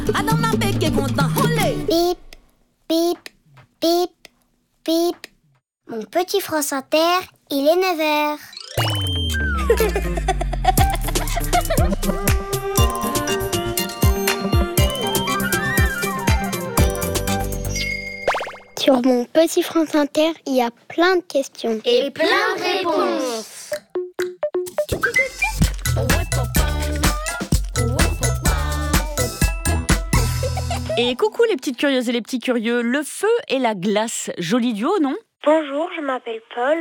Adam Mabek est content, olé. Bip, bip, bip, bip. Mon petit France Inter, il est 9h. Sur mon petit France Inter, il y a plein de questions. Et plein de réponses. Et coucou les petites curieuses et les petits curieux, le feu et la glace, joli duo, non ? Bonjour, je m'appelle Paul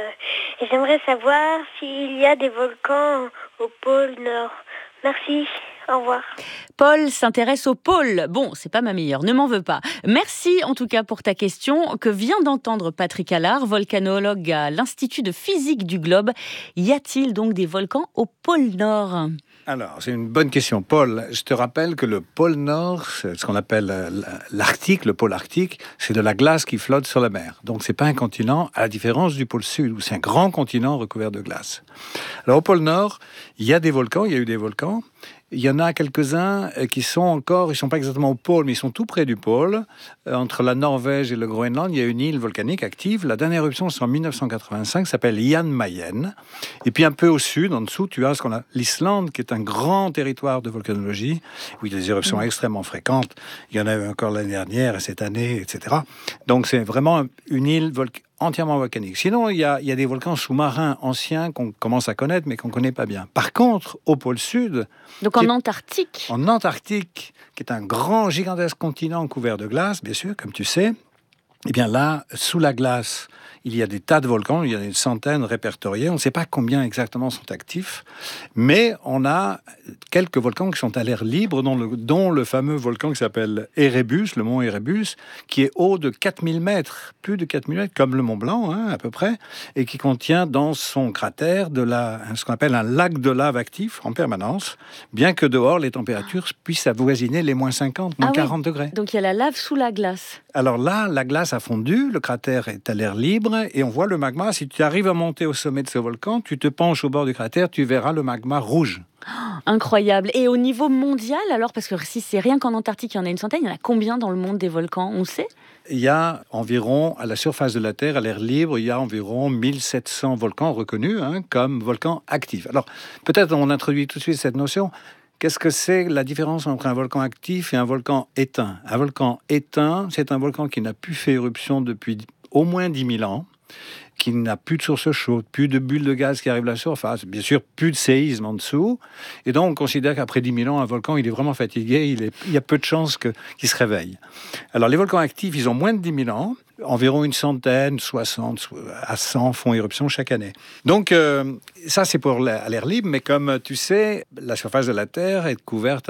et j'aimerais savoir s'il y a des volcans au pôle Nord. Merci, au revoir. Paul s'intéresse au pôle. Bon, c'est pas ma meilleure, ne m'en veux pas. Merci en tout cas pour ta question que vient d'entendre Patrick Allard, volcanologue à l'Institut de physique du globe. Y a-t-il donc des volcans au pôle Nord ? Alors, c'est une bonne question. Paul, je te rappelle que le pôle Nord, c'est ce qu'on appelle l'Arctique, le pôle Arctique, c'est de la glace qui flotte sur la mer. Donc, c'est pas un continent, à la différence du pôle Sud, où c'est un grand continent recouvert de glace. Alors, au pôle Nord, il y a des volcans, il y a eu des volcans. Il y en a quelques-uns qui sont encore, ils sont pas exactement au pôle, mais ils sont tout près du pôle. Entre la Norvège et le Groenland, il y a une île volcanique active. La dernière éruption, c'est en 1985, s'appelle Jan Mayen. Et puis un peu au sud, en dessous, tu as ce qu'on a l'Islande, qui est un grand territoire de volcanologie, où il y a des éruptions extrêmement fréquentes. Il y en a eu encore l'année dernière, et cette année, etc. Donc c'est vraiment une île entièrement volcanique. Sinon, il y a des volcans sous-marins anciens qu'on commence à connaître, mais qu'on ne connaît pas bien. Par contre, au pôle Sud... Donc en Antarctique. En Antarctique, qui est un grand, gigantesque continent couvert de glace, bien sûr, comme tu sais, eh bien là, sous la glace, il y a des tas de volcans, il y a des centaines répertoriés. On ne sait pas combien exactement sont actifs, mais on a quelques volcans qui sont à l'air libre, dont le fameux volcan qui s'appelle Erebus, le mont Erebus, qui est haut de 4000 mètres, plus de 4000 mètres, comme le Mont Blanc, à peu près, et qui contient dans son cratère ce qu'on appelle un lac de lave actif en permanence, bien que dehors, les températures puissent avoisiner les moins 50, moins 40 degrés. Donc il y a la lave sous la glace. Alors là, la glace a fondu, le cratère est à l'air libre, et on voit le magma. Si tu arrives à monter au sommet de ce volcan, tu te penches au bord du cratère, tu verras le magma rouge. Incroyable. Et au niveau mondial, alors, parce que si c'est rien qu'en Antarctique, il y en a une centaine, il y en a combien dans le monde des volcans, on sait ? Il y a environ, à la surface de la Terre, à l'air libre, il y a environ 1700 volcans reconnus comme volcans actifs. Alors, peut-être on introduit tout de suite cette notion. Qu'est-ce que c'est la différence entre un volcan actif et un volcan éteint ? Un volcan éteint, c'est un volcan qui n'a plus fait éruption depuis au moins 10 000 ans, qui n'a plus de source chaude, plus de bulles de gaz qui arrivent à la surface, bien sûr, plus de séisme en dessous. Et donc, on considère qu'après 10 000 ans, un volcan, il est vraiment fatigué, il y a peu de chances qu'il se réveille. Alors, les volcans actifs, ils ont moins de 10 000 ans. Environ une centaine, 60 à 100 font éruption chaque année. Donc, ça, c'est pour l'air libre. Mais comme tu sais, la surface de la Terre est couverte à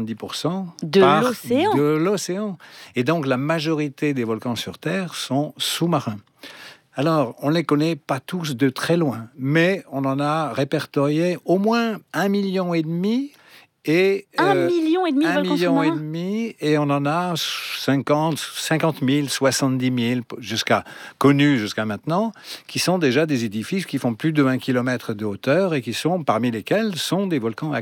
70% de l'océan. Et donc, la majorité des volcans sur Terre sont sous-marins. Alors, on ne les connaît pas tous de très loin, mais on en a répertorié au moins 1,5 million. Et, 1,5 million de volcans sous-marins. Et on en a 50 000, 70 000, connus jusqu'à maintenant, qui sont déjà des édifices qui font plus de 1 km de hauteur et qui sont, parmi lesquels, sont des volcans actifs.